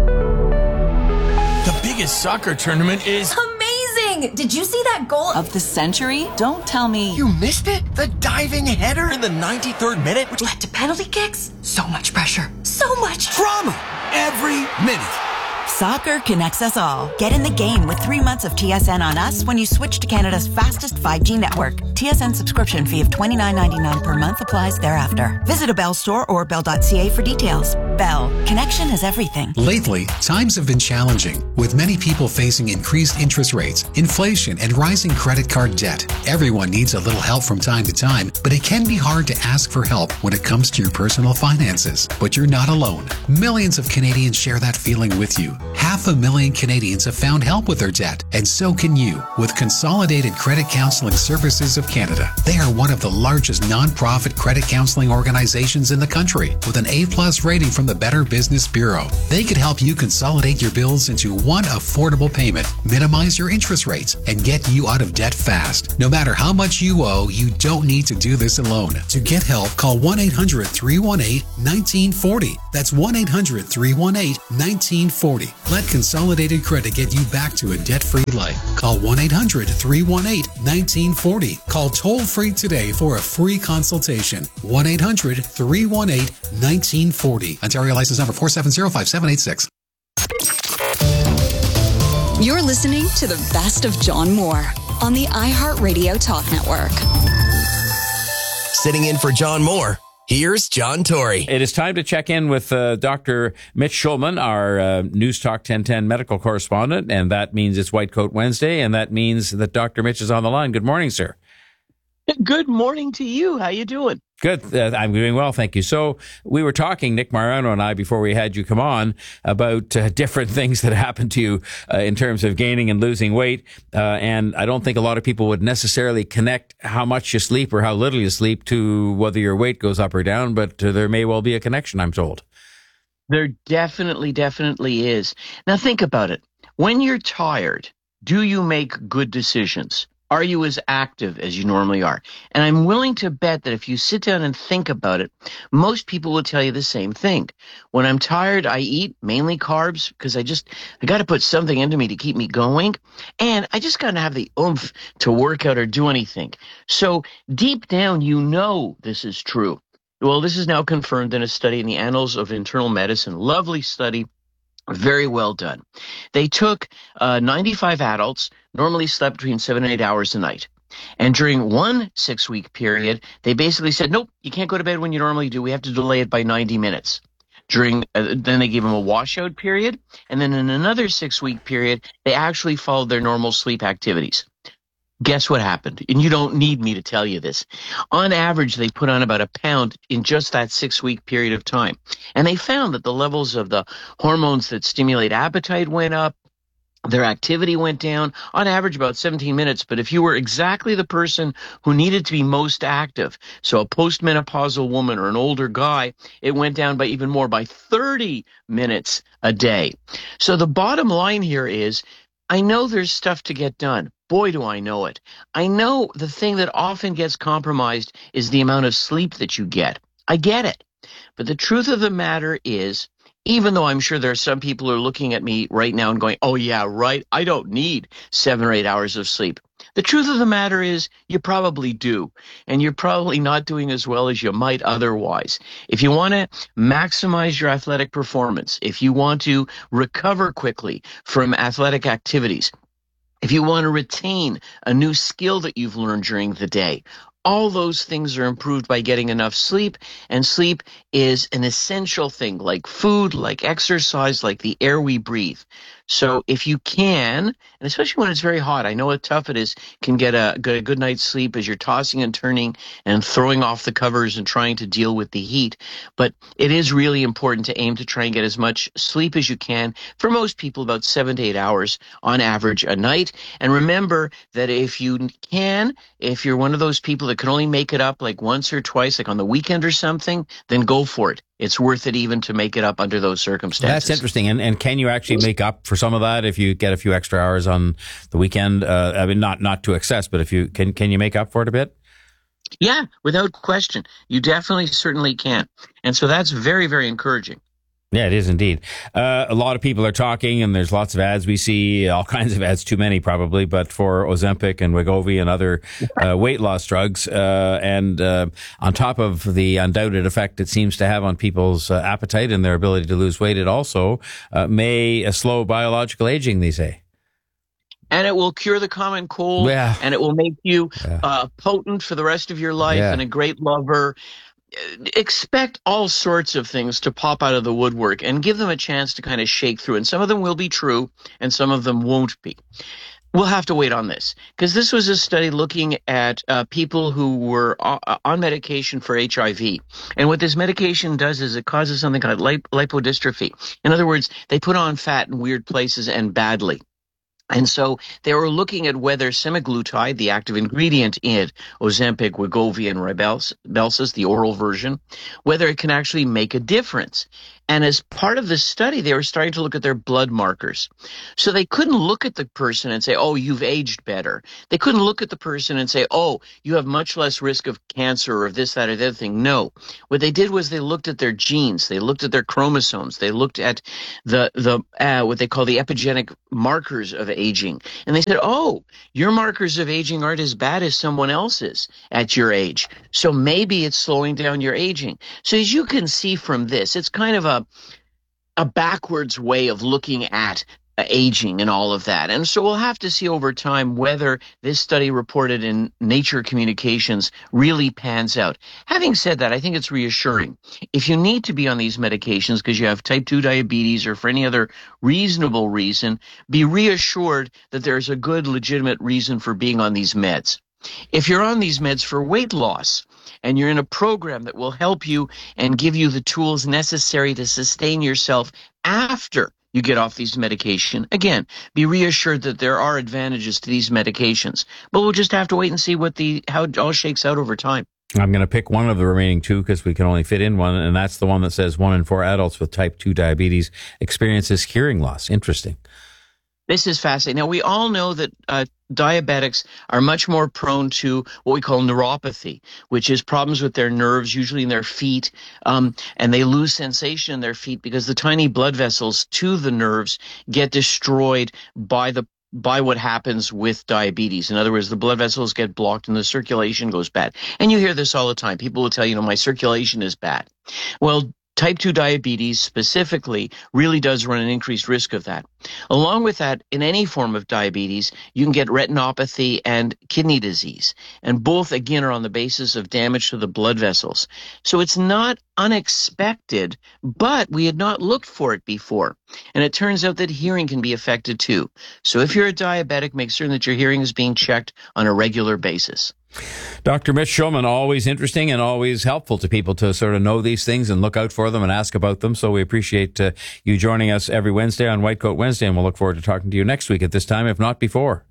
The biggest soccer tournament is amazing! Did you see that goal of the century? Don't tell me You missed it? The diving header in the ninety-third minute, which led to penalty kicks? So much pressure. So much drama every minute. Soccer connects us all. Get in the game with three months of T S N on us when you switch to Canada's fastest five G network. T S N subscription fee of twenty-nine ninety-nine per month applies thereafter. Visit a Bell store or bell dot C A for details. Bell. Connection is everything. Lately, times have been challenging, with many people facing increased interest rates, inflation, and rising credit card debt. Everyone needs a little help from time to time, but it can be hard to ask for help when it comes to your personal finances. But you're not alone. Millions of Canadians share that feeling with you. Half a million Canadians have found help with their debt, and so can you with Consolidated Credit Counseling Services of Canada. They are one of the largest non-profit credit counseling organizations in the country, with an A-plus rating from the Better Business Bureau. They could help you consolidate your bills into one affordable payment, minimize your interest rates, and get you out of debt fast. No matter how much you owe, you don't need to do this alone. To get help, call one eight hundred, three one eight, one nine four zero. That's one eight hundred, three one eight, one nine four zero. Let Consolidated Credit get you back to a debt-free life. Call one eight hundred, three one eight, one nine four zero. Call toll-free today for a free consultation. one eight hundred, three one eight, one nine four zero. Ontario license number four seven zero five seven eight six. You're listening to the best of John Moore on the iHeartRadio Talk Network. Sitting in for John Moore, here's John Tory. It is time to check in with uh, Doctor Mitch Schulman, our uh, News Talk ten ten medical correspondent, and that means it's White Coat Wednesday, and that means that Doctor Mitch is on the line. Good morning, sir. Good morning to you. How you doing? Good. Uh, I'm doing well, thank you. So we were talking, Nick Mariano and I, before we had you come on, about uh, different things that happened to you uh, in terms of gaining and losing weight. Uh, and I don't think a lot of people would necessarily connect how much you sleep or how little you sleep to whether your weight goes up or down, but uh, there may well be a connection, I'm told. There definitely, definitely is. Now think about it. When you're tired, do you make good decisions? Are you as active as you normally are? And I'm willing to bet that if you sit down and think about it, most people will tell you the same thing. When I'm tired, I eat mainly carbs because I just, I got to put something into me to keep me going. And I just got to have the oomph to work out or do anything. So deep down, you know this is true. Well, this is now confirmed in a study in the Annals of Internal Medicine. Lovely study. Very well done. They took uh, ninety-five adults, normally slept between seven and eight hours a night. And during one six-week period, they basically said, nope, you can't go to bed when you normally do. We have to delay it by ninety minutes. During uh, then they gave them a washout period. And then in another six-week period, they actually followed their normal sleep activities. Guess what happened? And you don't need me to tell you this. On average, they put on about a pound in just that six-week period of time. And they found that the levels of the hormones that stimulate appetite went up. Their activity went down, on average about seventeen minutes. But if you were exactly the person who needed to be most active, so a postmenopausal woman or an older guy, it went down by even more, by thirty minutes a day. So the bottom line here is, I know there's stuff to get done. Boy, do I know it. I know the thing that often gets compromised is the amount of sleep that you get. I get it. But the truth of the matter is, even though I'm sure there are some people who are looking at me right now and going, oh, yeah, right, I don't need seven or eight hours of sleep. The truth of the matter is you probably do, and you're probably not doing as well as you might otherwise. If you want to maximize your athletic performance, if you want to recover quickly from athletic activities, if you want to retain a new skill that you've learned during the day, all those things are improved by getting enough sleep, and sleep is an essential thing, like food, like exercise, like the air we breathe. So if you can, and especially when it's very hot, I know how tough it is, can get a, get a good night's sleep as you're tossing and turning and throwing off the covers and trying to deal with the heat. But it is really important to aim to try and get as much sleep as you can. For most people, about seven to eight hours on average a night. And remember that if you can, if you're one of those people that can only make it up like once or twice, like on the weekend or something, then go for it. It's worth it even to make it up under those circumstances. That's interesting. And and can you actually make up for some of that if you get a few extra hours on the weekend? Uh, I mean, not not to excess, but if you can, can you make up for it a bit? Yeah, without question. You definitely, certainly can. And so that's very, very encouraging. Yeah, it is indeed. Uh, a lot of people are talking, and there's lots of ads. We see all kinds of ads, too many probably, but for Ozempic and Wegovy and other uh, weight loss drugs. Uh, and uh, on top of the undoubted effect it seems to have on people's uh, appetite and their ability to lose weight, it also uh, may uh, slow biological aging, they say. And it will cure the common cold, yeah. and it will make you yeah. uh, potent for the rest of your life yeah. and a great lover. expect all sorts of things to pop out of the woodwork and give them a chance to kind of shake through. And some of them will be true and some of them won't be. We'll have to wait on this because this was a study looking at uh, people who were on medication for H I V. And what this medication does is it causes something called lip- lipodystrophy. In other words, they put on fat in weird places and badly. And so they were looking at whether semaglutide, the active ingredient in Ozempic, Wegovy, and Rybelsus, the oral version, whether it can actually make a difference. And as part of this study, they were starting to look at their blood markers. So they couldn't look at the person and say, oh, you've aged better. They couldn't look at the person and say, oh, you have much less risk of cancer or of this, that, or the other thing. No. What they did was they looked at their genes. They looked at their chromosomes. They looked at the, the uh, what they call the epigenetic markers of aging. And they said, oh, your markers of aging aren't as bad as someone else's at your age. So maybe it's slowing down your aging. So as you can see from this, it's kind of a a backwards way of looking at uh, aging and all of that. And so we'll have to see over time whether this study reported in Nature Communications really pans out. Having said that, I think it's reassuring. If you need to be on these medications because you have type two diabetes or for any other reasonable reason, be reassured that there's a good, legitimate reason for being on these meds. If you're on these meds for weight loss and you're in a program that will help you and give you the tools necessary to sustain yourself after you get off these medication, again, be reassured that there are advantages to these medications. But we'll just have to wait and see what the how it all shakes out over time. I'm going to pick one of the remaining two because we can only fit in one, and that's the one that says one in four adults with type two diabetes experiences hearing loss. Interesting. This is fascinating. Now, we all know that uh, diabetics are much more prone to what we call neuropathy, which is problems with their nerves, usually in their feet, um, and they lose sensation in their feet because the tiny blood vessels to the nerves get destroyed by the by what happens with diabetes. In other words, the blood vessels get blocked and the circulation goes bad. And you hear this all the time. People will tell you, you know, my circulation is bad. Well, type two diabetes specifically really does run an increased risk of that. Along with that, in any form of diabetes, you can get retinopathy and kidney disease. And both, again, are on the basis of damage to the blood vessels. So it's not unexpected, but we had not looked for it before. And it turns out that hearing can be affected too. So if you're a diabetic, make certain that your hearing is being checked on a regular basis. Doctor Mitch Shulman, always interesting and always helpful to people to sort of know these things and look out for them and ask about them. So we appreciate uh, you joining us every Wednesday on White Coat Wednesday, and we'll look forward to talking to you next week at this time, if not before.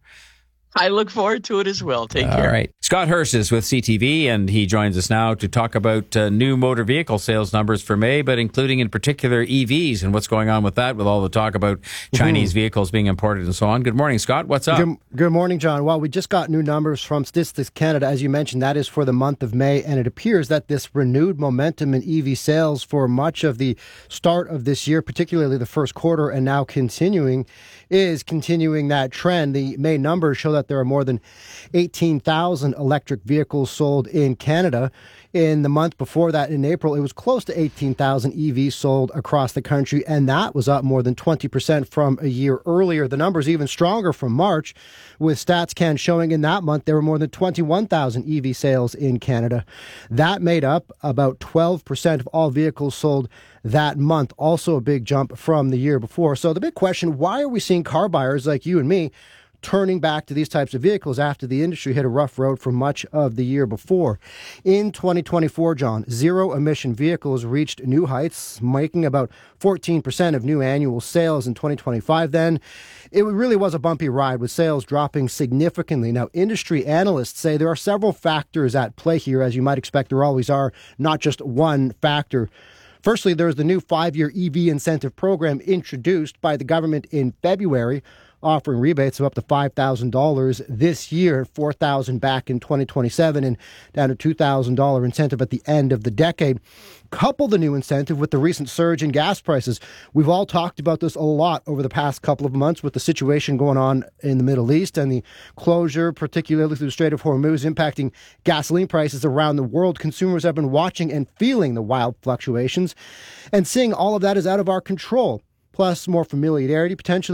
I look forward to it as well. Take care. All right. Scott Hurst is with C T V, and he joins us now to talk about uh, new motor vehicle sales numbers for May, but including in particular E Vs and what's going on with that, with all the talk about Chinese mm-hmm. vehicles being imported and so on. Good morning, Scott. What's up? Good, good morning, John. Well, we just got new numbers from Statistics Canada, as you mentioned. That is for the month of May, and it appears that this renewed momentum in E V sales for much of the start of this year, particularly the first quarter, and now continuing, is continuing that trend. The May numbers show that there are more than eighteen thousand electric vehicles sold in Canada. In the month before that, in April, it was close to eighteen thousand E Vs sold across the country, and that was up more than twenty percent from a year earlier. The numbers even stronger from March, with StatsCan showing in that month there were more than twenty-one thousand E V sales in Canada. That made up about twelve percent of all vehicles sold that month, also a big jump from the year before. So the big question, why are we seeing car buyers like you and me turning back to these types of vehicles after the industry hit a rough road for much of the year before? In twenty twenty-four, John, zero-emission vehicles reached new heights, making about fourteen percent of new annual sales in twenty twenty-five. Then it really was a bumpy ride, with sales dropping significantly. Now, industry analysts say there are several factors at play here. As you might expect, there always are, not just one factor. Firstly, there's the new five-year E V incentive program introduced by the government in February, offering rebates of up to five thousand dollars this year, four thousand dollars back in twenty twenty-seven, and down to two thousand dollars incentive at the end of the decade. Couple the new incentive with the recent surge in gas prices. We've all talked about this a lot over the past couple of months with the situation going on in the Middle East and the closure, particularly through the Strait of Hormuz, impacting gasoline prices around the world. Consumers have been watching and feeling the wild fluctuations, and seeing all of that is out of our control. Plus, more familiarity potentially with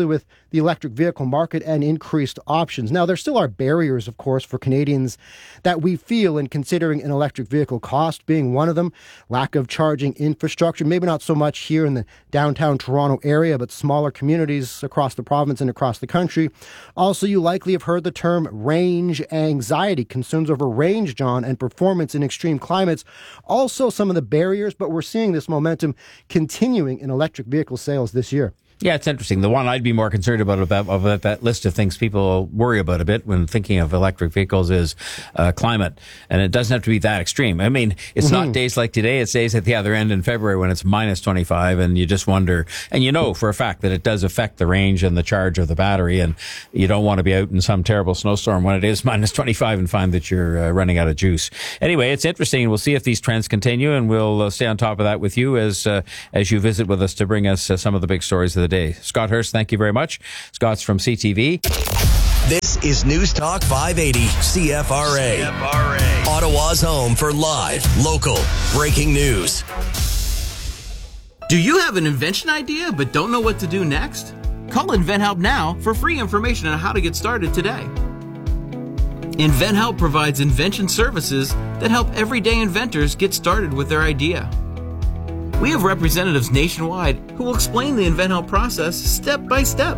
the electric vehicle market and increased options. Now, there still are barriers, of course, for Canadians that we feel in considering an electric vehicle, cost being one of them, lack of charging infrastructure, maybe not so much here in the downtown Toronto area, but smaller communities across the province and across the country. Also, you likely have heard the term range anxiety, concerns over range, John, and performance in extreme climates. Also, some of the barriers, but we're seeing this momentum continuing in electric vehicle sales this year. Yeah, it's interesting. The one I'd be more concerned about about, about that list of things people worry about a bit when thinking of electric vehicles is uh, climate. And it doesn't have to be that extreme. I mean, it's mm-hmm. not days like today. It's days at the other end in February when it's minus twenty-five and you just wonder, and you know for a fact that it does affect the range and the charge of the battery. And you don't want to be out in some terrible snowstorm when it is minus twenty-five and find that you're uh, running out of juice. Anyway, it's interesting. We'll see if these trends continue, and we'll uh, stay on top of that with you as uh, as you visit with us to bring us uh, some of the big stories of the day. Scott Hurst, thank you very much. Scott's from C T V. This is News Talk five eighty C F R A. C F R A. Ottawa's home for live, local, breaking news. Do you have an invention idea but don't know what to do next? Call InventHelp now for free information on how to get started today. InventHelp provides invention services that help everyday inventors get started with their idea. We have representatives nationwide who will explain the InventHelp process step by step.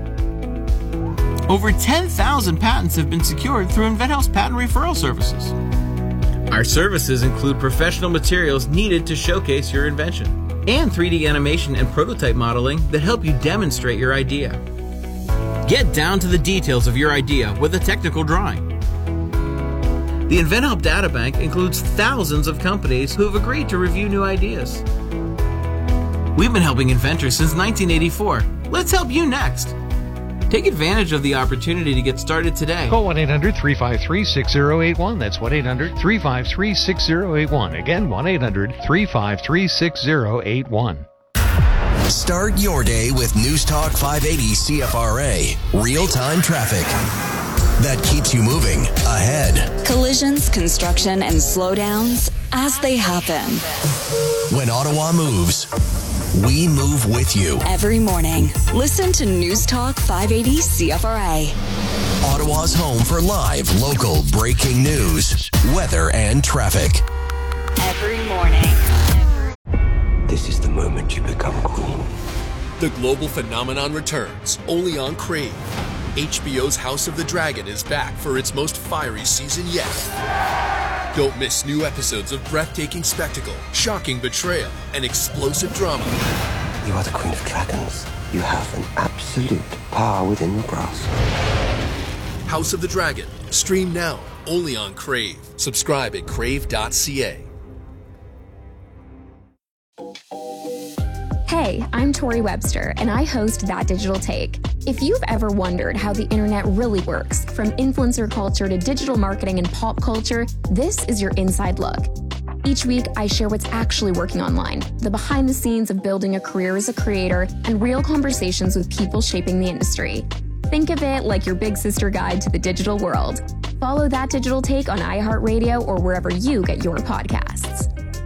Over ten thousand patents have been secured through InventHelp's patent referral services. Our services include professional materials needed to showcase your invention and three D animation and prototype modeling that help you demonstrate your idea. Get down to the details of your idea with a technical drawing. The InventHelp Databank includes thousands of companies who have agreed to review new ideas. We've been helping inventors since nineteen eighty-four. Let's help you next. Take advantage of the opportunity to get started today. Call one eight hundred three five three six zero eight one. That's one eight hundred three five three six zero eight one. Again, one eight hundred three five three six zero eight one. Start your day with News Talk five eighty C F R A. Real-time traffic that keeps you moving ahead. Collisions, construction, and slowdowns as they happen. When Ottawa moves, we move with you. Every morning, listen to News Talk five eighty C F R A. Ottawa's home for live, local, breaking news, weather, and traffic. Every morning. This is the moment you become queen. The global phenomenon returns, only on Crave. H B O's House of the Dragon is back for its most fiery season yet. Don't miss new episodes of breathtaking spectacle, shocking betrayal, and explosive drama. You are the Queen of Dragons. You have an absolute power within your grasp. House of the Dragon. Stream now, only on Crave. Subscribe at crave dot c a. Hey, I'm Tori Webster, and I host That Digital Take. If you've ever wondered how the internet really works, from influencer culture to digital marketing and pop culture, this is your inside look. Each week, I share what's actually working online, the behind the scenes of building a career as a creator, and real conversations with people shaping the industry. Think of it like your big sister guide to the digital world. Follow That Digital Take on iHeartRadio or wherever you get your podcasts.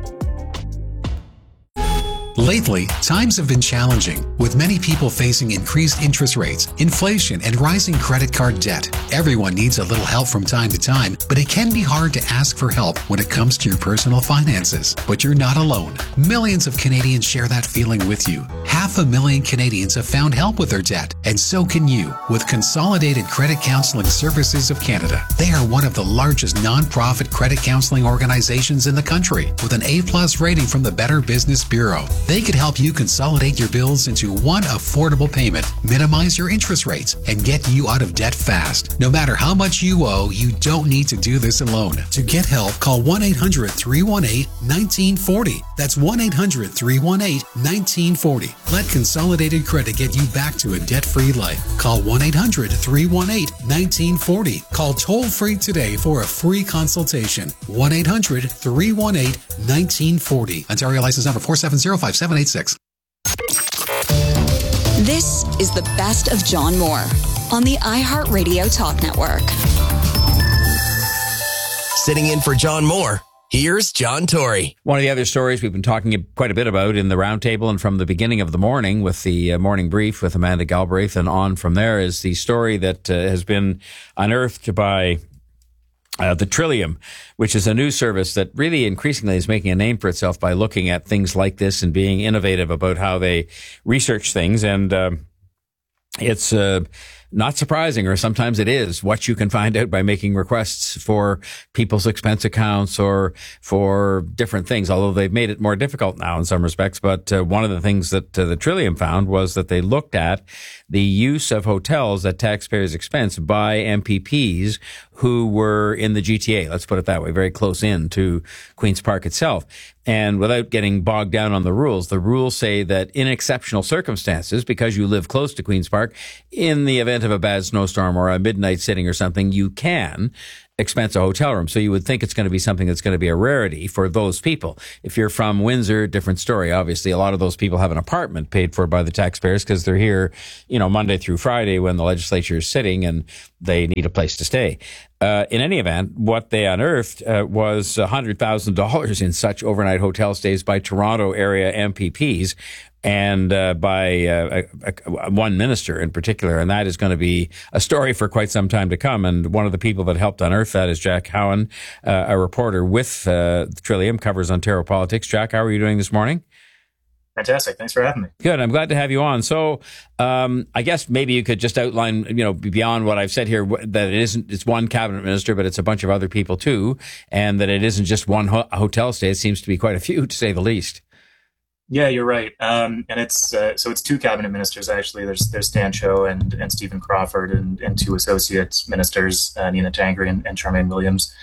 Lately, times have been challenging, with many people facing increased interest rates, inflation, and rising credit card debt. Everyone needs a little help from time to time, but it can be hard to ask for help when it comes to your personal finances. But you're not alone. Millions of Canadians share that feeling with you. Half a million Canadians have found help with their debt, and so can you with Consolidated Credit Counseling Services of Canada. They are one of the largest non-profit credit counseling organizations in the country, with an A plus rating from the Better Business Bureau. They could help you consolidate your bills into one affordable payment, minimize your interest rates, and get you out of debt fast. No matter how much you owe, you don't need to do this alone. To get help, call one eight hundred three one eight one nine four zero. That's one eight hundred three one eight one nine four zero. Let Consolidated Credit get you back to a debt-free life. Call one eight hundred three one eight one nine four zero. Call toll-free today for a free consultation. one eight hundred three one eight one nine four zero. Ontario license number four seven zero five seven eight six. This is the best of John Moore on the iHeartRadio Talk Network. Sitting in for John Moore, Here's John Tory. One of the other stories we've been talking quite a bit about in the roundtable and from the beginning of the morning with the uh, morning brief with Amanda Galbraith and on from there is the story that uh, has been unearthed by Uh, the Trillium, which is a news service that really increasingly is making a name for itself by looking at things like this and being innovative about how they research things. And um, it's uh, not surprising, or sometimes it is, what you can find out by making requests for people's expense accounts or for different things, although they've made it more difficult now in some respects. But uh, one of the things that uh, the Trillium found was that they looked at the use of hotels at taxpayers' expense by M P Ps who were in the G T A, let's put it that way, very close in to Queen's Park itself. And without getting bogged down on the rules, the rules say that in exceptional circumstances, because you live close to Queen's Park, in the event of a bad snowstorm or a midnight sitting or something, you can expense a hotel room. So you would think it's going to be something that's going to be a rarity for those people. If you're from Windsor, different story. Obviously, a lot of those people have an apartment paid for by the taxpayers because they're here, you know, Monday through Friday when the legislature is sitting and they need a place to stay. Uh, in any event, what they unearthed uh, was one hundred thousand dollars in such overnight hotel stays by Toronto area M P Ps and uh, by uh, a, a, one minister in particular. And that is going to be a story for quite some time to come. And one of the people that helped unearth that is Jack Howan, uh, a reporter with uh, Trillium, covers Ontario politics. Jack, how are you doing this morning? Fantastic. Thanks for having me. Good. I'm glad to have you on. So, um, I guess maybe you could just outline, you know, beyond what I've said here, that it isn't, it's one cabinet minister, but it's a bunch of other people too. And that it isn't just one ho- hotel stay. It seems to be quite a few, to say the least. Yeah, you're right. Um, and it's, uh, so it's two cabinet ministers, actually. There's, there's Stan Cho and, and Stephen Crawford and, and two associate ministers, uh, Nina Tangri and, and Charmaine Williams.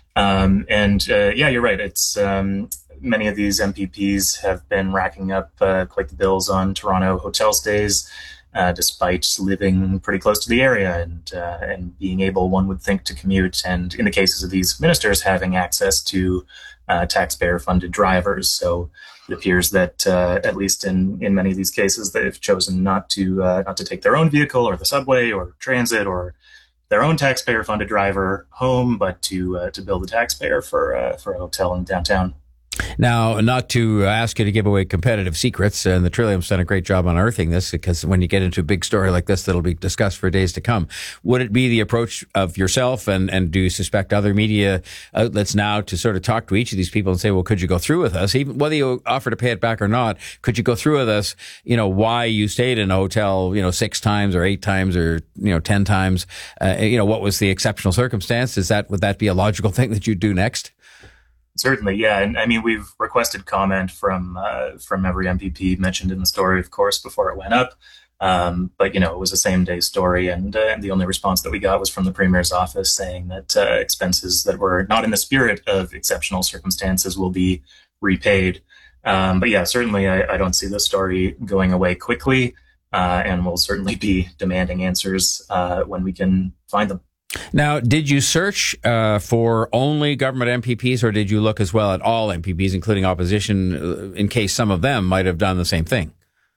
Um, and, uh, yeah, you're right. It's, um, many of these M P Ps have been racking up uh, quite the bills on Toronto hotel stays, uh, despite living pretty close to the area and uh, and being able, one would think, to commute. And in the cases of these ministers, having access to uh, taxpayer-funded drivers. So it appears that, uh, at least in, in many of these cases, they've chosen not to uh, not to take their own vehicle or the subway or transit or their own taxpayer-funded driver home, but to uh, to bill the taxpayer for uh, for a hotel in downtown. Now, not to ask you to give away competitive secrets, and the Trillium's done a great job unearthing this, because when you get into a big story like this that'll be discussed for days to come, would it be the approach of yourself and, and do you suspect other media outlets now to sort of talk to each of these people and say, well, could you go through with us, even whether you offer to pay it back or not, could you go through with us, you know, why you stayed in a hotel, you know, six times or eight times or, you know, ten times, uh, you know, what was the exceptional circumstance? Is that, would that be a logical thing that you'd do next? Certainly, yeah. And I mean, we've requested comment from uh, from every M P P mentioned in the story, of course, before it went up. Um, but, you know, it was a same day story. And, uh, and the only response that we got was from the Premier's office saying that uh, expenses that were not in the spirit of exceptional circumstances will be repaid. Um, but yeah, certainly I, I don't see the story going away quickly. Uh, and we'll certainly be demanding answers uh, when we can find them. Now, did you search uh, for only government M P Ps, or did you look as well at all M P Ps, including opposition, in case some of them might have done the same thing?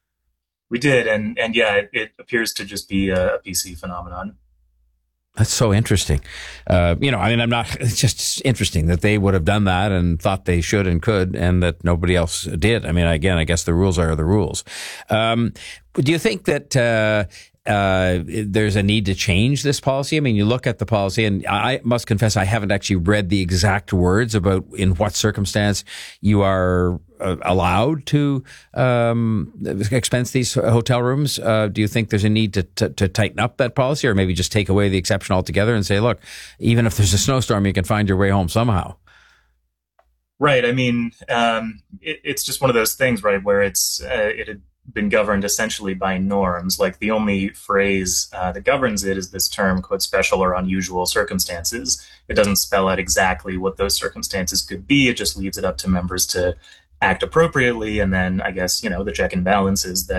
We did, and and yeah, it, it appears to just be a, a P C phenomenon. That's so interesting. Uh, you know, I mean, I'm not, it's just interesting that they would have done that and thought they should and could, and that nobody else did. I mean, again, I guess the rules are the rules. Um, do you think that, uh, Uh, there's a need to change this policy? I mean, you look at the policy, and I must confess I haven't actually read the exact words about in what circumstance you are uh, allowed to um, expense these hotel rooms. Uh, do you think there's a need to, to, to tighten up that policy, or maybe just take away the exception altogether and say, look, even if there's a snowstorm, you can find your way home somehow? Right. I mean, um, it, it's just one of those things, right, where it's uh, it had been governed essentially by norms. Like the only phrase uh, that governs it is this term, quote, special or unusual circumstances. It doesn't spell out exactly what those circumstances could be. It just leaves it up to members to act appropriately. And then I guess, you know, the check and balance is that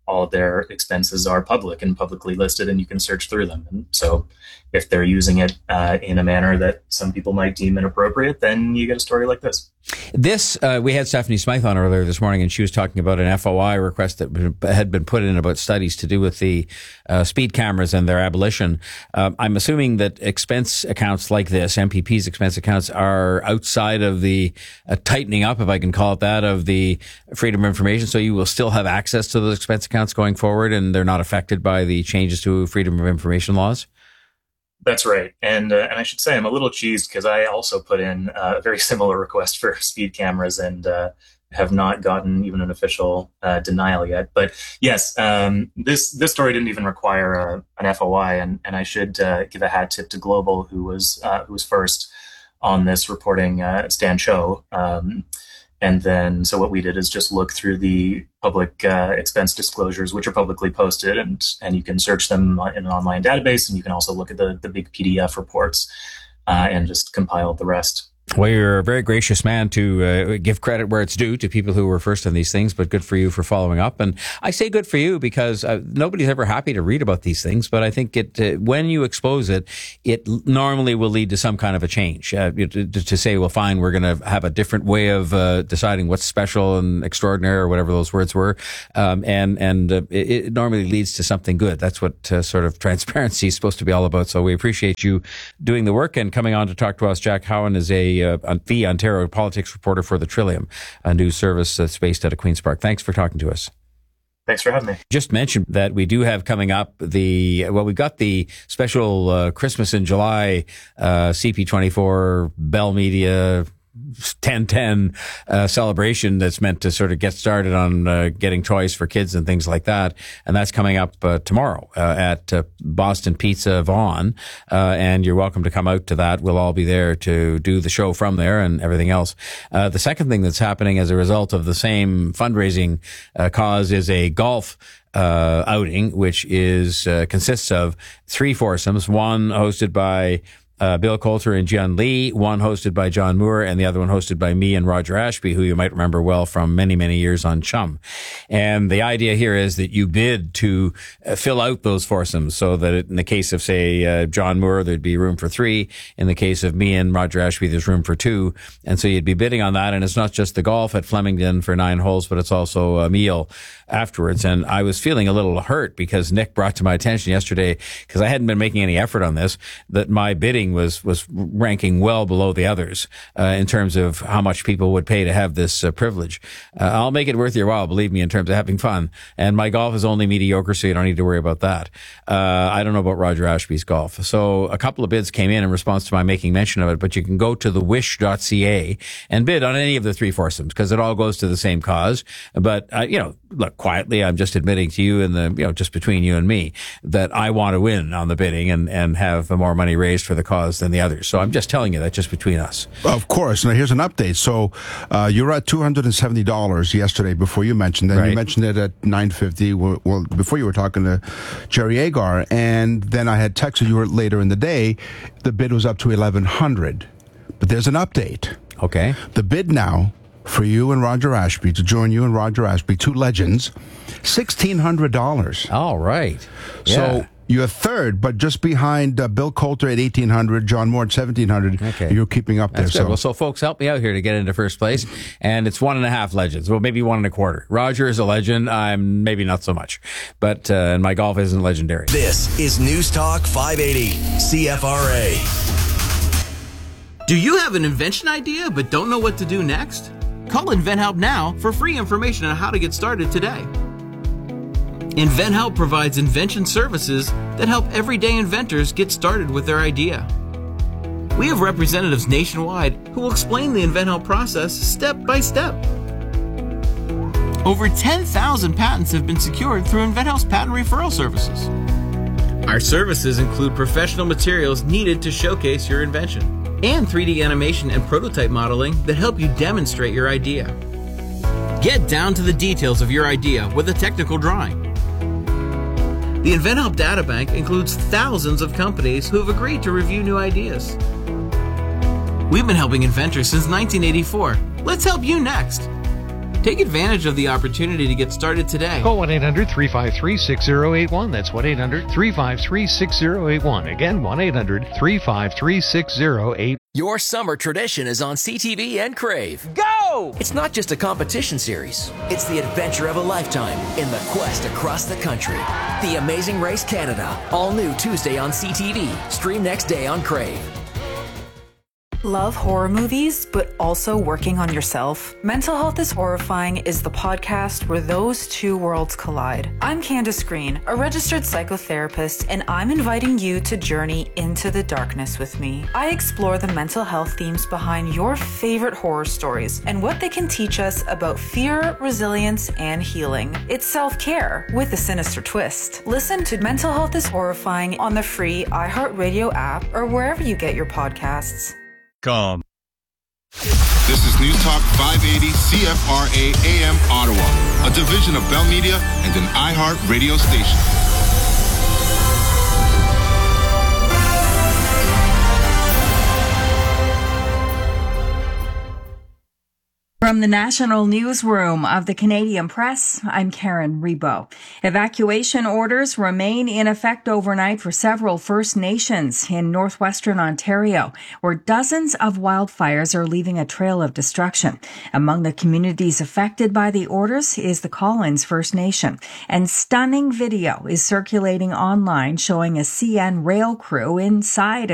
all of their expenses are public and publicly listed, and you can search through them. And so if they're using it uh, in a manner that some people might deem inappropriate, then you get a story like this. This, uh, we had Stephanie Smythe on earlier this morning, and she was talking about an F O I request that had been put in about studies to do with the uh, speed cameras and their abolition. Um, I'm assuming that expense accounts like this, M P P's expense accounts, are outside of the uh, tightening up, if I can call it that, of the Freedom of Information. So you will still have access to those expense accounts going forward, and they're not affected by the changes to Freedom of Information laws? That's right. And uh, and I should say I'm a little cheesed because I also put in uh, a very similar request for speed cameras and uh, have not gotten even an official uh, denial yet. But yes, um, this this story didn't even require a, an F O I. And, and I should uh, give a hat tip to Global, who was uh, who was first on this, reporting uh, Stan Cho. Um, and then so what we did is just look through the public uh, expense disclosures, which are publicly posted, and and you can search them in an online database, and you can also look at the, the big P D F reports uh, and just compile the rest. Well, you're a very gracious man to uh, give credit where it's due to people who were first on these things, but good for you for following up. And I say good for you because uh, nobody's ever happy to read about these things, but I think it uh, when you expose it, it normally will lead to some kind of a change. Uh, to, to say, well, fine, we're going to have a different way of uh, deciding what's special and extraordinary or whatever those words were, um, and and uh, it, it normally leads to something good. That's what uh, sort of transparency is supposed to be all about. So we appreciate you doing the work and coming on to talk to us. Jack Howen is a Uh, the Ontario politics reporter for the Trillium, a news service that's based out of Queen's Park. Thanks for talking to us. Thanks for having me. Just mentioned that we do have coming up the, well, we've got the special uh, Christmas in July uh, C P twenty-four Bell Media ten ten uh, celebration that's meant to sort of get started on uh, getting toys for kids and things like that. And that's coming up uh, tomorrow uh, at uh, Boston Pizza Vaughan. Uh, and you're welcome to come out to that. We'll all be there to do the show from there and everything else. Uh, the second thing that's happening as a result of the same fundraising uh, cause is a golf uh, outing, which is uh, consists of three foursomes, one hosted by Uh, Bill Coulter and Jian Lee, one hosted by John Moore, and the other one hosted by me and Roger Ashby, who you might remember well from many, many years on Chum. And the idea here is that you bid to uh, fill out those foursomes so that it, in the case of, say, uh, John Moore, there'd be room for three. In the case of me and Roger Ashby, there's room for two. And so you'd be bidding on that. And it's not just the golf at Flemington for nine holes, but it's also a meal afterwards. And I was feeling a little hurt because Nick brought to my attention yesterday, because I hadn't been making any effort on this, that my bidding was was ranking well below the others uh, in terms of how much people would pay to have this uh, privilege. Uh, I'll make it worth your while, believe me, in terms of having fun. And my golf is only mediocre, so you don't need to worry about that. Uh, I don't know about Roger Ashby's golf. So a couple of bids came in in response to my making mention of it, but you can go to the wish dot c a and bid on any of the three foursomes because it all goes to the same cause. But, uh, you know, look, quietly, I'm just admitting to you and the, you know, just between you and me that I want to win on the bidding and, and have more money raised for the cause than the others. So I'm just telling you that just between us. Of course. Now, here's an update. So uh, you were at two hundred seventy dollars yesterday before you mentioned it. Right. You mentioned it at nine fifty. Well, before you were talking to Jerry Agar. And then I had texted you later in the day. The bid was up to eleven hundred. But there's an update. Okay. The bid now for you and Roger Ashby, to join you and Roger Ashby, two legends, sixteen hundred dollars. All right. Yeah. So you're third, but just behind uh, Bill Coulter at eighteen hundred, John Moore at seventeen hundred. Okay. You're keeping up That's there. Good. So. Well, so folks, help me out here to get into first place. And it's one and a half legends. Well, maybe one and a quarter. Roger is a legend. I'm maybe not so much. But uh, and my golf isn't legendary. This is News Talk five eighty C F R A. Do you have an invention idea but don't know what to do next? Call InventHelp now for free information on how to get started today. InventHelp provides invention services that help everyday inventors get started with their idea. We have representatives nationwide who will explain the InventHelp process step by step. Over ten thousand patents have been secured through InventHelp's patent referral services. Our services include professional materials needed to showcase your invention and three D animation and prototype modeling that help you demonstrate your idea. Get down to the details of your idea with a technical drawing. The InventHelp Databank includes thousands of companies who have agreed to review new ideas. We've been helping inventors since nineteen eighty-four. Let's help you next. Take advantage of the opportunity to get started today. Call one eight hundred three five three six zero eight one. That's one eight hundred three five three six zero eight one. Again, one eight hundred three five three six zero eight one. Your summer tradition is on C T V and Crave. Go! It's not just a competition series. It's the adventure of a lifetime in the quest across the country. The Amazing Race Canada. All new Tuesday on C T V. Stream next day on Crave. Love horror movies, but also working on yourself? Mental Health is Horrifying is the podcast where those two worlds collide. I'm Candace Green, a registered psychotherapist, and I'm inviting you to journey into the darkness with me. I explore the mental health themes behind your favorite horror stories and what they can teach us about fear, resilience, and healing. It's self-care with a sinister twist. Listen to Mental Health is Horrifying on the free iHeartRadio app or wherever you get your podcasts. Com. This is News Talk five eighty C F R A A M Ottawa, a division of Bell Media and an iHeart radio station. From the National Newsroom of the Canadian Press, I'm Karen Rebo. Evacuation orders remain in effect overnight for several First Nations in northwestern Ontario, where dozens of wildfires are leaving a trail of destruction. Among the communities affected by the orders is the Collins First Nation, and stunning video is circulating online showing a C N rail crew inside a